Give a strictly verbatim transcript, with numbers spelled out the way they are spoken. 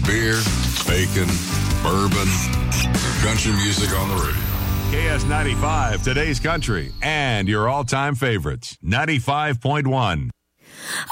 beer, bacon, bourbon, country music on the radio. K S ninety-five, today's country, and your all-time favorites. ninety-five point one.